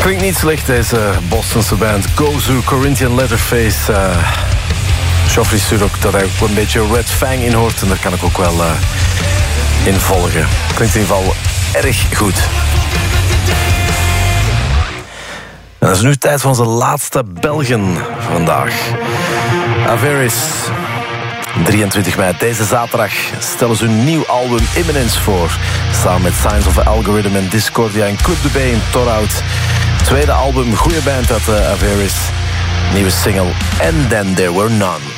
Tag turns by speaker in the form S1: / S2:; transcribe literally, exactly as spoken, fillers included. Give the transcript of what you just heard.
S1: Klinkt niet slecht, deze Bostonse band. Gozu, Corinthian Leatherface. Uh, Geoffrey stuurt ook dat hij ook een beetje Red Fang in hoort. En daar kan ik ook wel uh, in volgen. Klinkt in ieder geval erg goed. En dat is nu tijd voor onze laatste Belgen vandaag. Averis. drieëntwintig mei, deze zaterdag, stellen ze hun nieuw album Imminence voor. Samen met Signs of the Algorithm en Discordia en Club de B in Torhout. Tweede album, goede band uit uh, Averis. Nieuwe single, And Then There Were None.